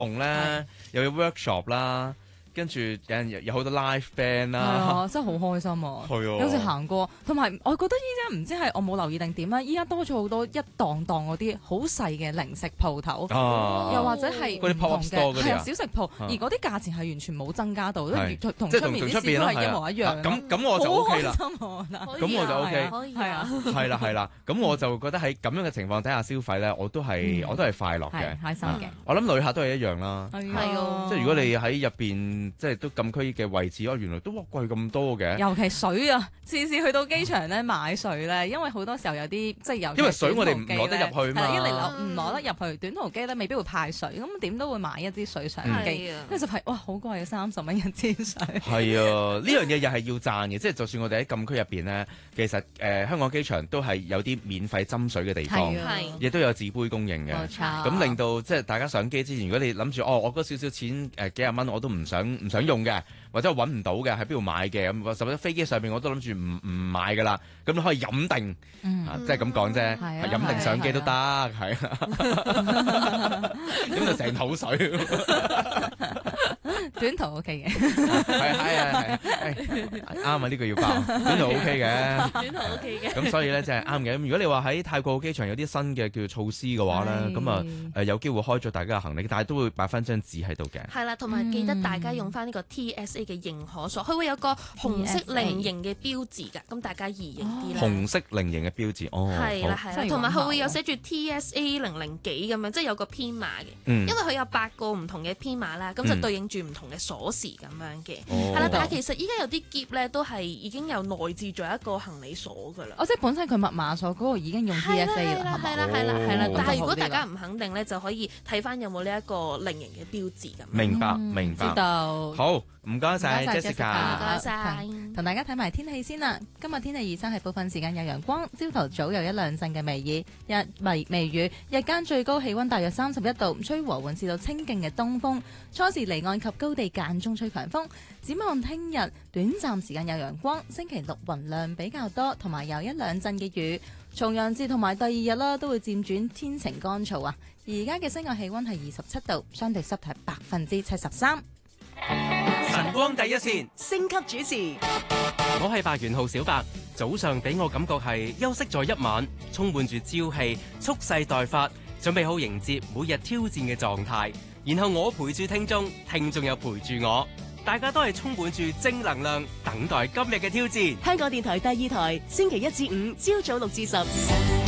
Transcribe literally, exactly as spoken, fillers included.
同咧又有 workshop 啦。跟住有人有好多 live band 啦， 啊，真係好開心啊！ 係啊， 有時行過，同埋我覺得依家唔知係我冇留意定點啦，依家多咗好多一檔檔嗰啲好細嘅零食鋪頭， 啊、 又或者係嗰啲 pop store 嗰啲小食鋪，而嗰啲價錢係完全冇增加到， 係同即係出面啲市都係一模一樣。 咁咁我就 OK 啦， 咁我就 OK， 係啊， 係啦係啦，咁我就覺得喺咁樣嘅情況底下消費咧，我都係我都係快樂嘅， 開心嘅。 我諗旅客都係一樣啦， 係啊， 即係如果你喺入邊即係都禁區嘅位置，哦，原來都哇貴咁多嘅。 尤其水啊，次次去到機場咧買水咧，因為好多時候有啲即係有。 因為水我哋唔攞得入去嘛。 係一嚟攞唔攞得入去，短途機咧未必會派水，咁點都會買一支水上機。跟住就係哇，好貴啊，三十蚊一支水。 係啊，呢樣嘢又係要讚嘅，即係就算我哋喺禁區入邊咧，其實誒香港機場都係有啲免費斟水嘅地方，亦都有紙杯供應嘅。 冇錯。 咁令到即係大家上機之前，如果你諗住哦，我嗰少少錢誒幾廿蚊我都唔想唔想用嘅。或者揾唔到嘅喺邊度買嘅咁，甚至飛機上面我都諗住唔唔買噶啦，咁你可以飲定，即係咁講啫，飲定上機都得，係咁就成肚水， 短途 OK 嘅， 係係係係啱啊！呢個要爆，短途 OK 嘅， 短途 OK 嘅， 咁所以咧就係啱嘅。咁如果你話喺泰國機場有啲新嘅叫做措施嘅話咧，咁啊誒有機會開咗大家嘅行李，但係都會擺翻張紙喺度嘅。 係啦，同埋記得大家用翻呢個 T S A 嘅認可鎖，佢會有個紅色菱形嘅標誌㗎，咁大家易認啲啦。 紅色菱形嘅標誌，哦， 係啦係啦，同埋佢會有寫住 T S A 零零幾咁樣，即係有個編碼嘅， 嗯、 因為佢有八個唔同嘅編碼啦，咁就對應住唔同嘅鎖匙咁樣嘅。係啦、 哦， 但係其實依家有啲篋咧都係已經有內置咗一個行李鎖㗎啦。 哦，即係本身佢密碼鎖嗰個已經用 T S A 啦， 係啦係啦係啦，但係如果大家唔唔肯定咧，就可以睇翻有冇呢一個菱形嘅標誌咁。 明白明白。 知道。 好，唔該晒 Jessica。 唔該晒， 同大家睇埋天氣先啦。今日天氣預測係部分時間有陽光，朝頭早有一兩陣嘅微雨，日微微雨。日間最高氣溫大約三十一度，吹和緩至到清勁嘅東風。初時離岸及高地間中吹強風。展望聽日短暫時間有陽光，星期六雲量比較多，同埋有一兩陣嘅雨。重陽節同埋第二日啦，都會漸轉天晴乾燥啊。而家嘅室外氣溫係二十七度，相對濕度係百分之七十三。 晨光第一線， 星級主持， 我係白元浩小白。早上俾我感覺係休息咗一晚，充滿住朝氣，蓄勢待發，準備好迎接每日挑戰嘅狀態。然後我陪住聽眾，聽眾又陪住我，大家都係充滿住正能量，等待今日嘅挑戰。 香港電台第二台，星期一至五朝早六至十。